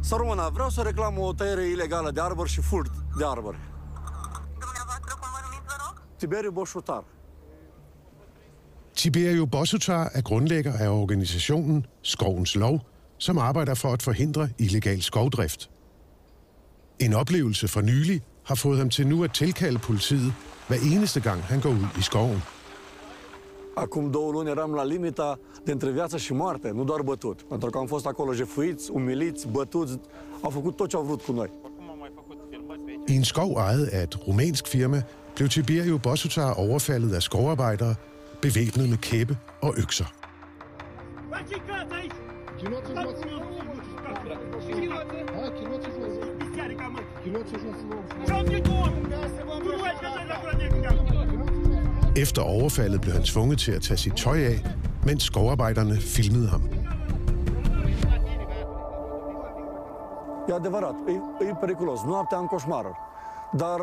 Să rămână, vreau să reclam o tăiere ilegală de arbori și furt de arbori. Dumneavoastră, cum vă numiți, vă rog? Tiberiu Boșutar. Tiberiu Boșutar er grundlægger af organisationen Skovens Lov, som arbejder for at forhindre illegal skovdrift. En oplevelse for nylig har fået ham til nu at tilkalde politiet hver eneste gang han går ud i skoven. Acum 2 luni eram la limita de între viață și moarte, nu doar bătut. Pentru că am fost acolo jefuiți, umiliți, bătuți, au făcut tot ce au vrut cu noi. I en skov ejet af et rumænsk firma blev Tiberiu Boșutar overfaldet af skovarbejdere, bevæbnet med kæppe og økser. Efter overfaldet blev han tvunget til at tage sit tøj af, mens skovarbejderne filmede ham. E adevărat, e periculos. Noaptea am coșmaruri. Dar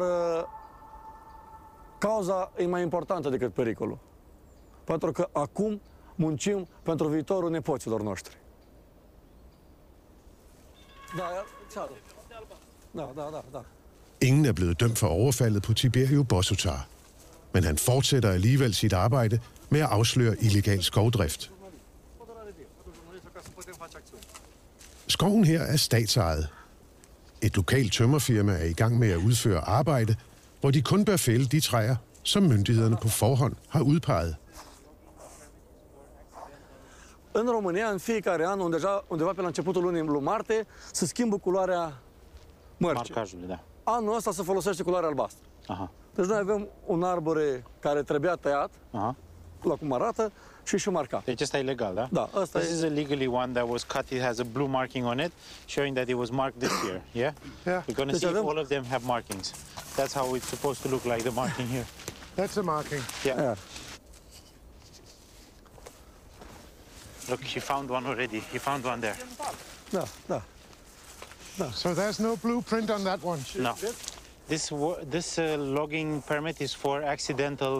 cauza e mai importantă decât pericolul. Pentru că acum muncim pentru viitorul nepoților noștri. Da. Ingen er blevet dømt for overfaldet på Tiberiu Boșutar, men han fortsætter alligevel sit arbejde med at afsløre illegal skovdrift. Skoven her er statsejet. Et lokalt tømmerfirma er i gang med at udføre arbejde, hvor de kun bør fælde de træer, som myndighederne på forhånd har udpeget. În România, în fiecare an, undeva pe la începutul lunii martie, se schimbă culoarea mărcii. Marcajul, da. Anul ăsta se folosește culoarea albastră. Aha. Deci noi avem un arbore care trebuia tăiat, la cum arată, și marcat. Deci ăsta e legal, da? Da, ăsta This is a legally one that was cut. It has a blue marking on it, showing that it was marked this year. Yeah? Yeah. We're going to see if all of them have markings. That's how it's supposed to look like, the marking here. That's a marking. Yeah. Look, he found one already. He found one there. Da. So there's no blueprint on that one? No. This logging permit is for accidental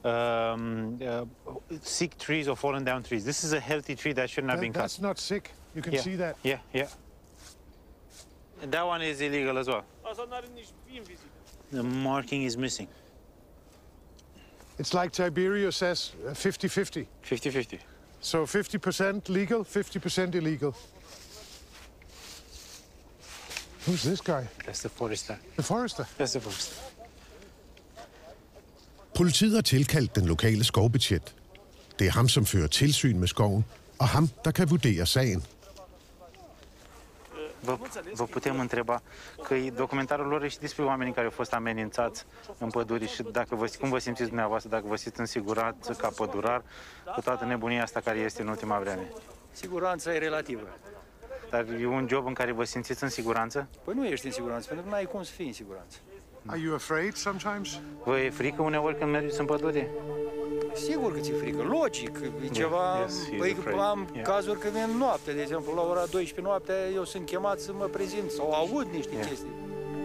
sick trees or fallen down trees. This is a healthy tree that should not have been cut. That's not sick. You can see that. Yeah. And that one is illegal as well. The marking is missing. It's like Tiberiu says, 50-50. 50-50. So 50% legal, 50% illegal. Who's this guy? That's the forester. The forester? That's the forester. Politiet har tilkaldt den lokale skovbetjent. Det er ham, som fører tilsyn med skoven, og ham, der kan vurdere sagen. Vă putem întreba că documentarul lor e și despre oamenii care au fost amenințați în păduri și cum vă simțiți dumneavoastră, dacă vă simțiți în siguranță ca pădurar cu toată nebunia asta care este în ultima vreme? Siguranța e relativă. Dar e un job în care vă simțiți în siguranță? Păi nu ești în siguranță, pentru că nu ai cum să fii în siguranță. Are you afraid sometimes? Vă e frică uneori când mergeți în pădure? Sigur că ți-e frică, logic, e ceva... Păi am cazuri că vin noapte, de exemplu, la ora 12 noaptea eu sunt chemat să mă prezint sau aud niște chestii.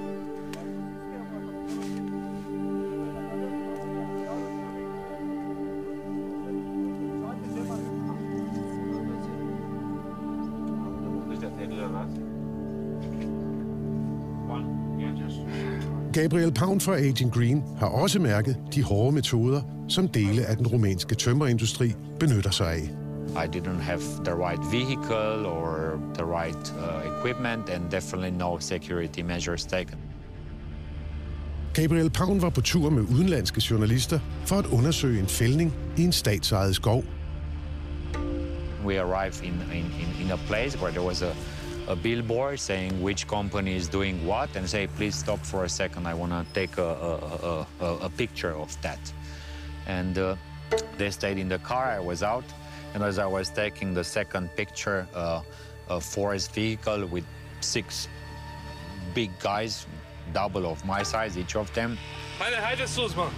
Gabriel Paun fra Agent Green har også mærket de hårde metoder, som dele af den rumænske tømmerindustri benytter sig af. I didn't have the right vehicle or the right equipment and definitely no security measures taken. Gabriel Paun var på tur med udenlandske journalister for at undersøge en fældning i en statsejet skov. We arrived in a place where there was a billboard saying which company is doing what and say, please stop for a second, I want to take a picture of that. And they stayed in the car, I was out, and as I was taking the second picture, a forest vehicle with 6 big guys, double of my size, each of them. Haide sus, mă!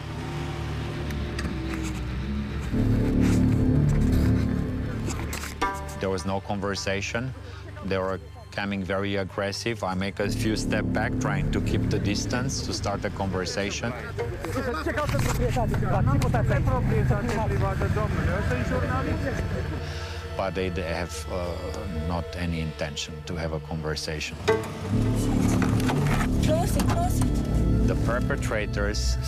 There was no conversation. They were coming very aggressive. I make a few steps back, trying to keep the distance to start a conversation. but they have not any intention to have a conversation. Close it, close it. The perpetrators